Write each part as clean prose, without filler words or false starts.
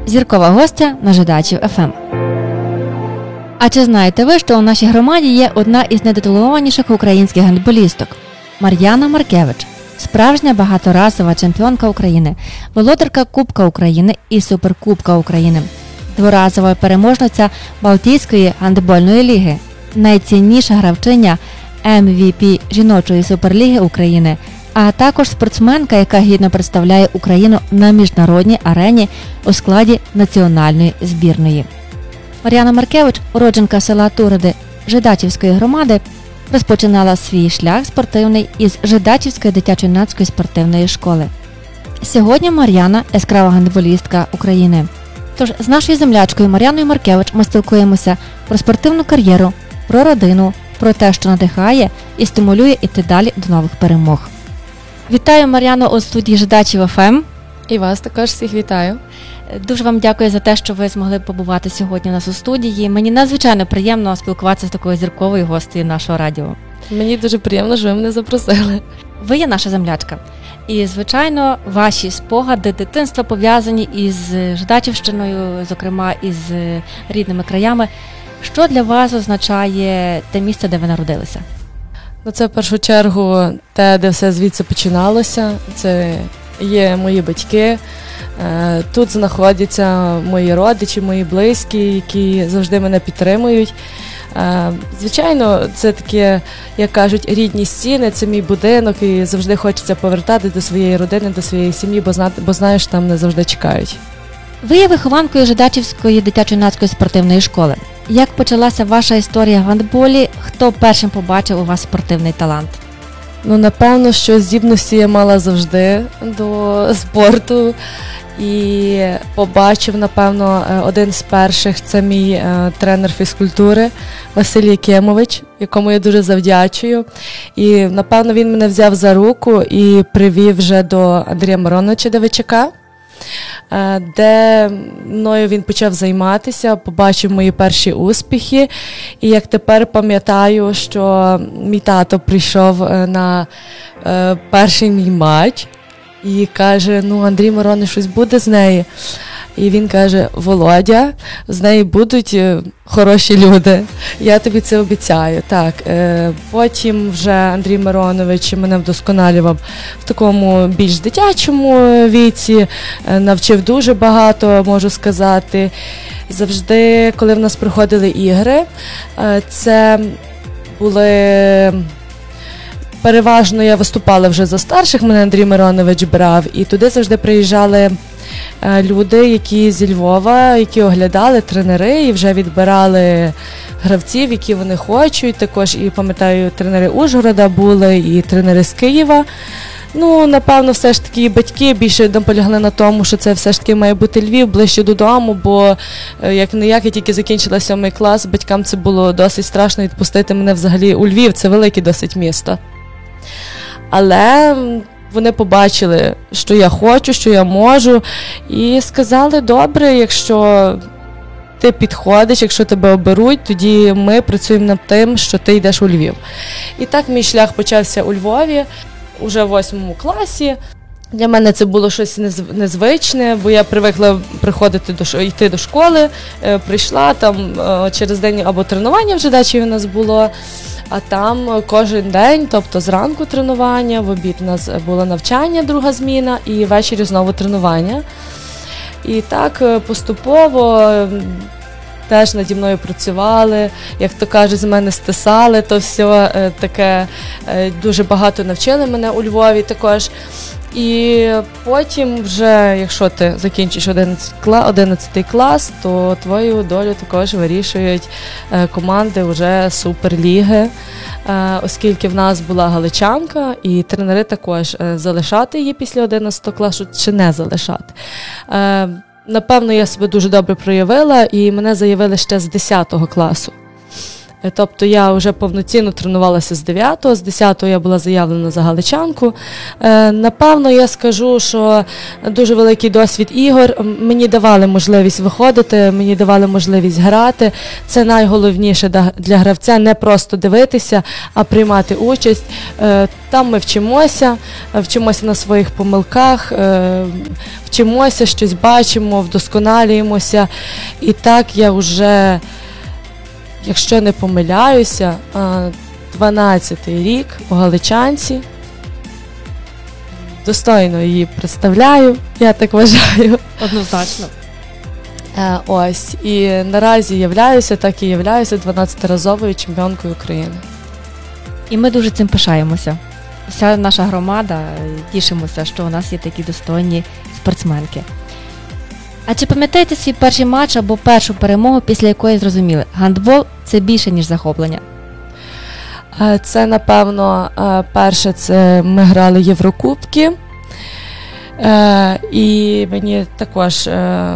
Зіркова гостя на Жидачів ФМ. А чи знаєте ви, що у нашій громаді є одна із найтитулованіших українських гандболісток – Мар'яна Маркевич, справжня багаторазова чемпіонка України, володарка Кубка України і Суперкубка України, дворазова переможниця Балтійської гандбольної ліги, найцінніша гравчиня MVP жіночої суперліги України, а також спортсменка, яка гідно представляє Україну на міжнародній арені у складі національної збірної. Мар'яна Маркевич, уродженка села Туриди Жидачівської громади, розпочинала свій шлях спортивний із Жидачівської дитячо-юнацької спортивної школи. Сьогодні Мар'яна – яскрава гандболістка України. Тож з нашою землячкою Мар'яною Маркевич ми спілкуємося про спортивну кар'єру, про родину, про те, що надихає і стимулює йти далі до нових перемог. Вітаю, Мар'яно, у студії Жидачів ФМ. І вас також всіх вітаю. Дуже вам дякую за те, що ви змогли побувати сьогодні у нас у студії. Мені надзвичайно приємно спілкуватися з такою зірковою гостею нашого радіо. Мені дуже приємно, що ви мене запросили. Ви є наша землячка. І, звичайно, ваші спогади дитинства пов'язані із Жидачівщиною, зокрема із рідними краями. Що для вас означає те місце, де ви народилися? Це в першу чергу те, де все звідси починалося. Це є мої батьки. Тут знаходяться мої родичі, мої близькі, які завжди мене підтримують. Звичайно, це таке, як кажуть, рідні стіни, це мій будинок, і завжди хочеться повертати до своєї родини, до своєї сім'ї, бо знаєш, там не завжди чекають. Ви є вихованкою Жидачівської дитячо-юнацької спортивної школи. Як почалася ваша історія в гандболі? Хто першим побачив у вас спортивний талант? Напевно, що здібності я мала завжди до спорту. І побачив, напевно, один з перших – це мій тренер фізкультури Василь Якимович, якому я дуже завдячую. І, напевно, він мене взяв за руку і привів вже до Андрія Мироновича Давидчака, де мною він почав займатися, побачив мої перші успіхи. І як тепер пам'ятаю, що мій тато прийшов на перший мій матч і каже, Андрій Миронович, щось буде з нею? І він каже, Володя, з неї будуть хороші люди, я тобі це обіцяю. Так, потім вже Андрій Миронович мене вдосконалював в такому більш дитячому віці, навчив дуже багато, можу сказати. Завжди, коли в нас приходили ігри, це були... Переважно я виступала вже за старших, мене Андрій Миронович брав, і туди завжди приїжджали люди, які зі Львова, які оглядали, тренери, і вже відбирали гравців, які вони хочуть. Також, і пам'ятаю, тренери Ужгорода були, і тренери з Києва. Напевно, все ж таки батьки більше наполягли на тому, що це все ж таки має бути Львів, ближче додому, бо як-не-як я тільки закінчила 7 клас, батькам це було досить страшно відпустити мене взагалі у Львів, це велике досить місто. Але вони побачили, що я хочу, що я можу, і сказали, добре, якщо ти підходиш, якщо тебе оберуть, тоді ми працюємо над тим, що ти йдеш у Львів. І так мій шлях почався у Львові, уже в 8 класі. Для мене це було щось незвичне, бо я привикла йти до школи, прийшла, там через день або тренування в Жидачеві у нас було, а там кожен день, тобто зранку тренування, в обід у нас було навчання, друга зміна, і ввечері знову тренування. І так поступово теж наді мною працювали, як то кажуть, з мене стисали, то все таке, дуже багато навчили мене у Львові також. І потім вже, якщо ти закінчиш 11 клас, то твою долю також вирішують команди вже Суперліги, оскільки в нас була галичанка, і тренери також залишати її після 11 класу чи не залишати. Напевно, я себе дуже добре проявила, і мене заявили ще з 10 класу. Тобто я вже повноцінно тренувалася з 9-го, з 10-го я була заявлена за галичанку. Напевно, я скажу, що дуже великий досвід ігор. Мені давали можливість виходити, мені давали можливість грати. Це найголовніше для гравця, не просто дивитися, а приймати участь. Там ми вчимося на своїх помилках, вчимося, щось бачимо, вдосконалюємося. І так я вже, якщо не помиляюся, 12-й рік у галичанці. Достойно її представляю, я так вважаю. Однозначно. Ось. І наразі являюся 12-разовою чемпіонкою України. І ми дуже цим пишаємося. Вся наша громада, тішимося, що у нас є такі достойні спортсменки. А чи пам'ятаєте свій перший матч або першу перемогу, після якої зрозуміли, гандбол – це більше, ніж захоплення? Це, напевно, перше, це ми грали Єврокубки. І мені також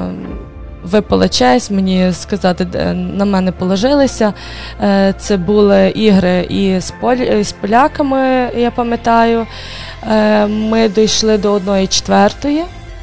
випала честь, мені сказати, на мене положилися. Це були ігри і з поляками, я пам'ятаю. Ми дійшли до 1/4.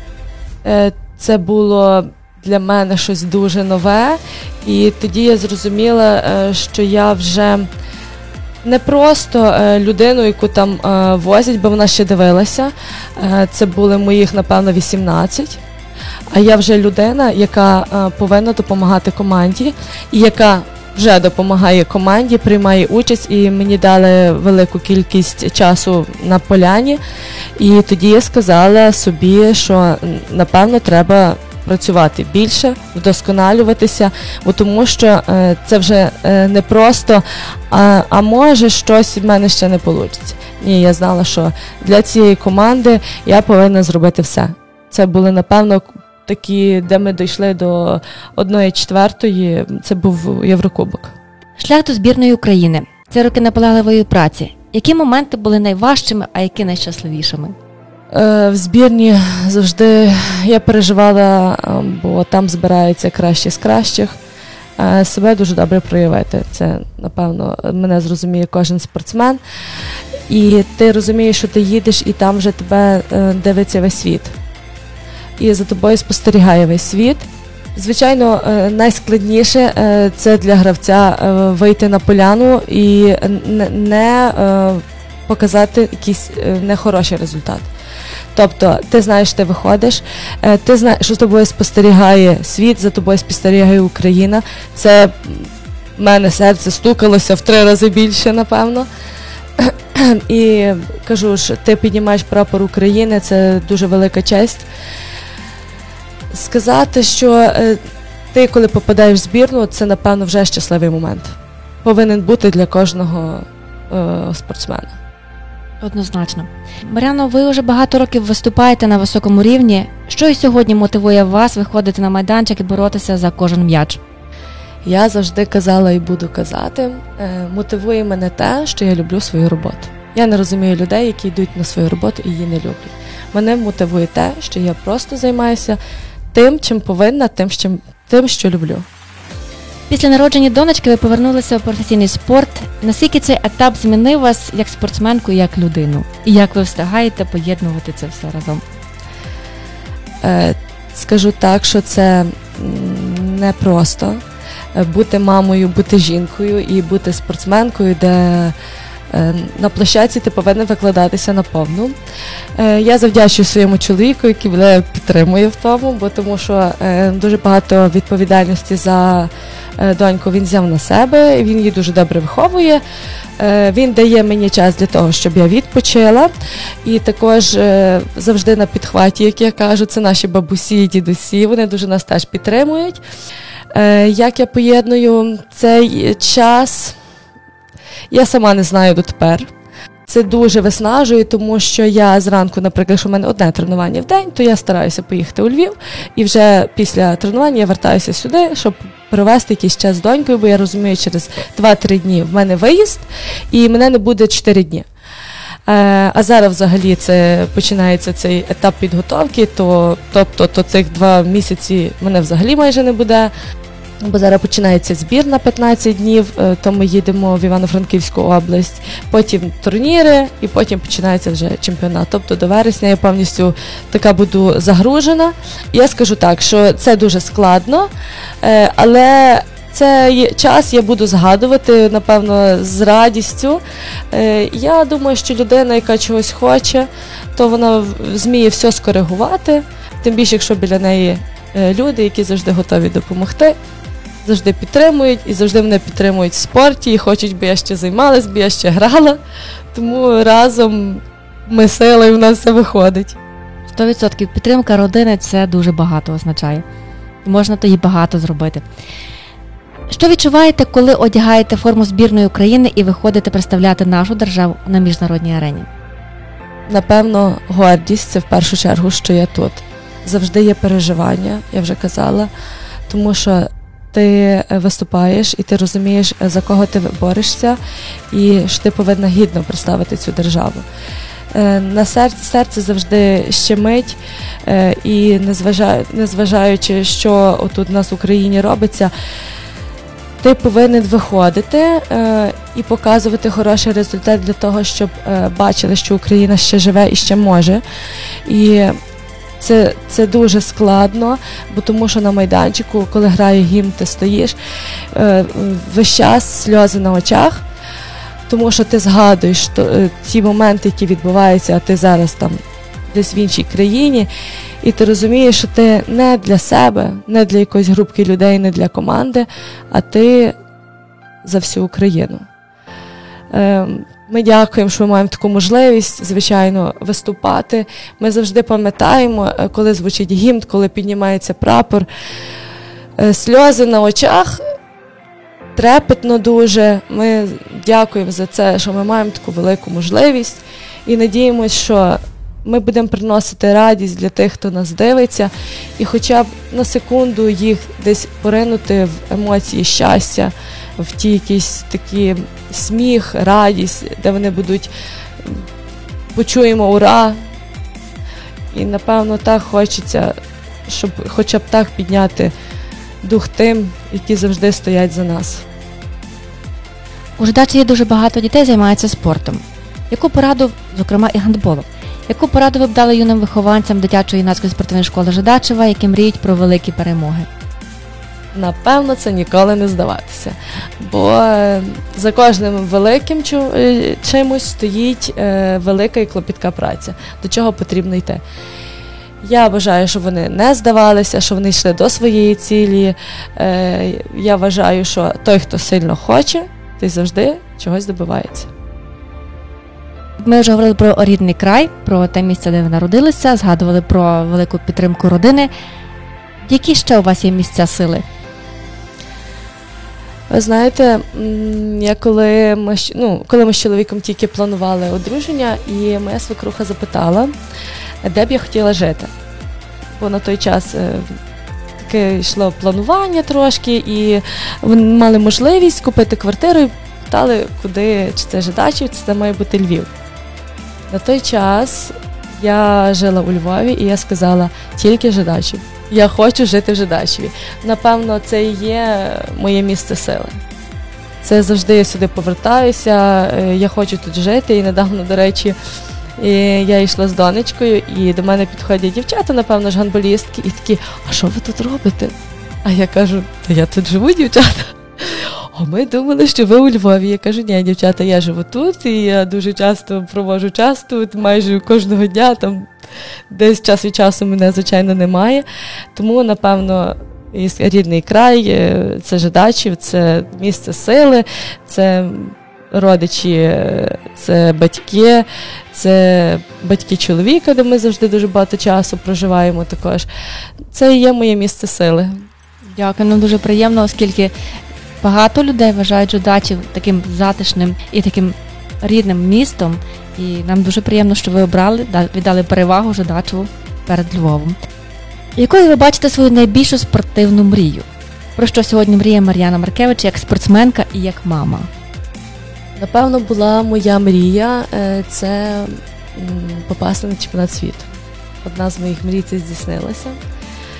Це було для мене щось дуже нове. І тоді я зрозуміла, що я вже не просто людину, яку там возять, бо вона ще дивилася. Це були моїх, напевно, 18. А я вже людина, яка повинна допомагати команді, і яка вже допомагає команді, приймає участь, і мені дали велику кількість часу на поляні. І тоді я сказала собі, що, напевно, треба працювати більше, вдосконалюватися, бо тому що це вже не просто, а може щось в мене ще не вийде. Ні, я знала, що для цієї команди я повинна зробити все. Це були, напевно, такі, де ми дійшли до 1/4, це був Єврокубок. Шлях до збірної України – це роки наполегливої праці. Які моменти були найважчими, а які найщасливішими? В збірні завжди я переживала, бо там збираються кращі з кращих. Себе дуже добре проявити. Це, напевно, мене зрозуміє кожен спортсмен. І ти розумієш, що ти їдеш, і там вже тебе дивиться весь світ. І за тобою спостерігає весь світ. Звичайно, найскладніше це для гравця вийти на поляну і не показати якийсь нехороший результат. Тобто, ти знаєш, ти виходиш, ти знаєш, що з тобою спостерігає світ, за тобою спостерігає Україна. Це в мене серце стукалося в 3 рази більше, напевно. І кажу ж, ти піднімаєш прапор України, це дуже велика честь. Сказати, що ти, коли попадаєш в збірну, це, напевно, вже щасливий момент. Повинен бути для кожного спортсмена. Однозначно. Мар'яно, ви вже багато років виступаєте на високому рівні. Що і сьогодні мотивує вас виходити на майданчик і боротися за кожен м'яч? Я завжди казала і буду казати, мотивує мене те, що я люблю свою роботу. Я не розумію людей, які йдуть на свою роботу і її не люблять. Мене мотивує те, що я просто займаюся тим, чим повинна, тим, що люблю. Після народження донечки ви повернулися у професійний спорт. Наскільки цей етап змінив вас як спортсменку і як людину? І як ви встигаєте поєднувати це все разом? Скажу так, що це не просто бути мамою, бути жінкою і бути спортсменкою, де на площадці ти повинна викладатися наповну. Я завдячую своєму чоловіку, який мене підтримує в тому, бо тому що дуже багато відповідальності за доньку він взяв на себе, він її дуже добре виховує. Він дає мені час для того, щоб я відпочила. І також завжди на підхваті, як я кажу, це наші бабусі і дідусі, вони дуже нас теж підтримують. Як я поєдную цей час, я сама не знаю дотепер. Це дуже виснажує, тому що я зранку, наприклад, якщо в мене одне тренування в день, то я стараюся поїхати у Львів, і вже після тренування я вертаюся сюди, щоб провести якийсь час з донькою, бо я розумію, через 2-3 дні в мене виїзд, і мене не буде 4 дні. А зараз взагалі це починається цей етап підготовки, тобто цих 2 місяці мене взагалі майже не буде. Бо зараз починається збір на 15 днів, то ми їдемо в Івано-Франківську область, потім турніри і потім починається вже чемпіонат. Тобто до вересня я повністю така буду загружена. Я скажу так, що це дуже складно, але цей час я буду згадувати, напевно, з радістю. Я думаю, що людина, яка чогось хоче, то вона зміє все скоригувати, тим більше, якщо біля неї люди, які завжди готові допомогти, завжди підтримують і завжди мене підтримують в спорті і хочуть, би я ще займалась, би я ще грала. Тому разом ми сила і в нас все виходить. 100% підтримка родини – це дуже багато означає. Можна тоді багато зробити. Що відчуваєте, коли одягаєте форму збірної України і виходите представляти нашу державу на міжнародній арені? Напевно, гордість – це в першу чергу, що я тут. Завжди є переживання, я вже казала, тому що ти виступаєш і ти розумієш, за кого ти борешся, і що ти повинна гідно представити цю державу. На серце завжди щемить, і незважаючи, що отут у нас в Україні робиться, ти повинен виходити і показувати хороший результат для того, щоб бачили, що Україна ще живе і ще може. І це дуже складно, бо тому що на майданчику, коли грає гімн, ти стоїш, весь час сльози на очах, тому що ти згадуєш ті моменти, які відбуваються, а ти зараз там десь в іншій країні, і ти розумієш, що ти не для себе, не для якоїсь групки людей, не для команди, а ти за всю Україну. Ми дякуємо, що ми маємо таку можливість, звичайно, виступати. Ми завжди пам'ятаємо, коли звучить гімн, коли піднімається прапор. Сльози на очах, трепетно дуже. Ми дякуємо за це, що ми маємо таку велику можливість і надіємося, що ми будемо приносити радість для тих, хто нас дивиться, і хоча б на секунду їх десь поринути в емоції щастя, в ті якісь такі сміх, радість, де вони будуть, почуємо ура. І, напевно, так хочеться, щоб хоча б так підняти дух тим, які завжди стоять за нас. У Жидачі є дуже багато дітей, займаються спортом. Яку пораду, зокрема і гандболом, яку пораду ви б дали юним вихованцям дитячої юнацької спортивної школи Жидачева, які мріють про великі перемоги? Напевно, це ніколи не здаватися, бо за кожним великим чимось стоїть велика і клопітка праця, до чого потрібно йти. Я вважаю, що вони не здавалися, що вони йшли до своєї цілі. Я вважаю, що той, хто сильно хоче, той завжди чогось добивається. Ми вже говорили про рідний край, про те місце, де ви народилися, згадували про велику підтримку родини. Які ще у вас є місця сили? Ви знаєте, коли ми з чоловіком тільки планували одруження, і моя свекруха запитала, де б я хотіла жити. Бо на той час таке йшло планування трошки, і вони мали можливість купити квартиру і питали, куди, чи це Жидачів, чи це має бути Львів. На той час я жила у Львові, і я сказала, тільки Жидачів. Я хочу жити в Жидачеві. Напевно, це і є моє місце сили. Це завжди я сюди повертаюся, я хочу тут жити. І недавно, до речі, я йшла з донечкою, і до мене підходять дівчата, напевно ж, гандболістки, і такі, а що ви тут робите? А я кажу, та я тут живу, дівчата. А ми думали, що ви у Львові. Я кажу, ні, дівчата, я живу тут, і я дуже часто проводжу час тут, майже кожного дня, там десь час від часу мене, звичайно, немає. Тому, напевно, рідний край, це Жидачів, це місце сили, це родичі, це батьки чоловіка, де ми завжди дуже багато часу проживаємо також. Це і є моє місце сили. Дякую, нам дуже приємно, оскільки багато людей вважають Жидачів таким затишним і таким рідним містом. І нам дуже приємно, що ви обрали, віддали перевагу Жидачеву перед Львовом. Якою ви бачите свою найбільшу спортивну мрію? Про що сьогодні мріє Мар'яна Маркевич як спортсменка і як мама? Напевно, була моя мрія – це попасти на чемпіонат світу. Одна з моїх мрій це здійснилася.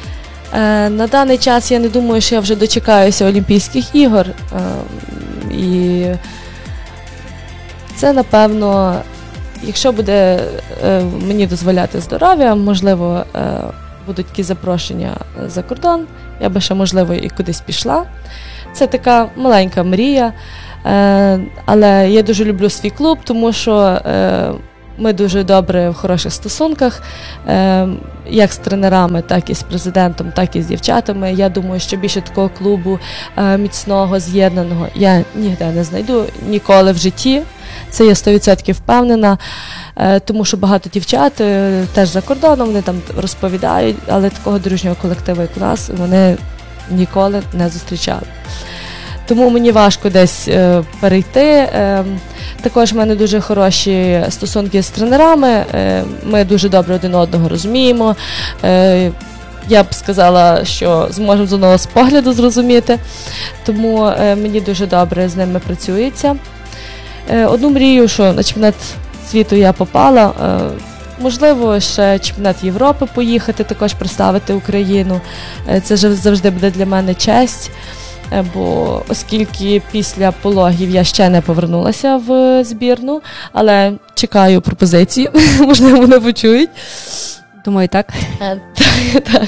На даний час я не думаю, що я вже дочекаюся Олімпійських ігор. І це, напевно, якщо буде мені дозволяти здоров'я, можливо, будуть такі запрошення за кордон, я би ще, можливо, і кудись пішла. Це така маленька мрія, але я дуже люблю свій клуб, тому що ми дуже добре в хороших стосунках, як з тренерами, так і з президентом, так і з дівчатами. Я думаю, що більше такого клубу міцного, з'єднаного я ніде не знайду ніколи в житті. Це я 100% впевнена, тому що багато дівчат теж за кордоном, вони там розповідають, але такого дружнього колективу, як у нас, вони ніколи не зустрічали. Тому мені важко десь перейти. Також в мене дуже хороші стосунки з тренерами, ми дуже добре один одного розуміємо. Я б сказала, що зможемо з одного з погляду зрозуміти, тому мені дуже добре з ними працюється. Одну мрію, що на чемпіонат світу я попала, можливо, ще чемпіонат Європи поїхати, також представити Україну. Це завжди буде для мене честь. Бо оскільки після пологів я ще не повернулася в збірну, але чекаю пропозиції, можливо, вони почують. Думаю, так. Так.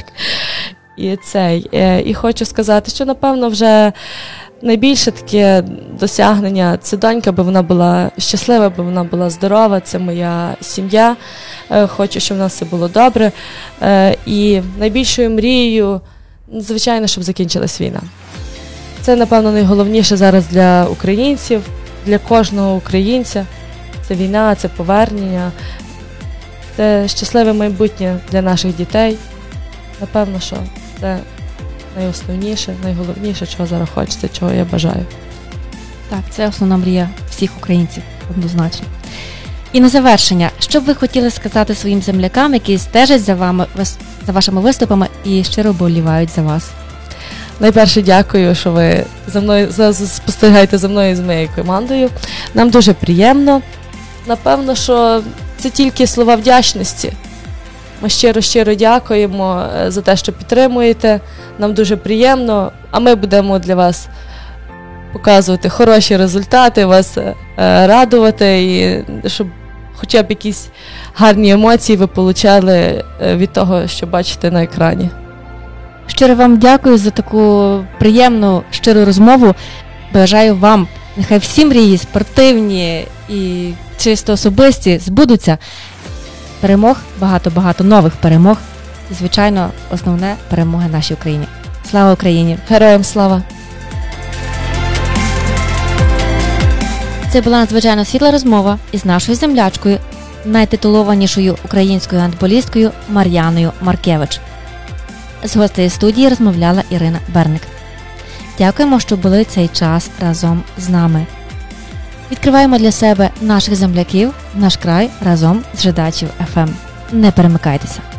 І хочу сказати, що, напевно, вже найбільше таке досягнення – це донька, бо вона була щаслива, бо вона була здорова, це моя сім'я. Хочу, щоб в нас все було добре. І найбільшою мрією, звичайно, щоб закінчилась війна. Це, напевно, найголовніше зараз для українців, для кожного українця. Це війна, це повернення, це щасливе майбутнє для наших дітей. Напевно, що це найосновніше, найголовніше, чого зараз хочеться, чого я бажаю. Так, це основна мрія всіх українців, однозначно. І на завершення, що б ви хотіли сказати своїм землякам, які стежать за вами, за вашими виступами і щиро вболівають за вас? Найперше, дякую, що ви спостерігаєте за мною і з моєю командою. Нам дуже приємно. Напевно, що це тільки слова вдячності. Ми щиро дякуємо за те, що підтримуєте. Нам дуже приємно, а ми будемо для вас показувати хороші результати, вас радувати, і щоб хоча б якісь гарні емоції ви отримали від того, що бачите на екрані. Щиро вам дякую за таку приємну, щиру розмову. Бажаю вам, нехай всі мрії спортивні і чисто особисті збудуться. Перемог, багато нових перемог. І, звичайно, основне – перемоги нашій Україні. Слава Україні! Героям слава! Це була надзвичайно світла розмова із нашою землячкою, найтитулованішою українською гандболісткою Мар'яною Маркевич. З гостей студії розмовляла Ірина Берник. Дякуємо, що були цей час разом з нами. Відкриваємо для себе наших земляків, наш край разом з Жидачів ФМ. Не перемикайтеся.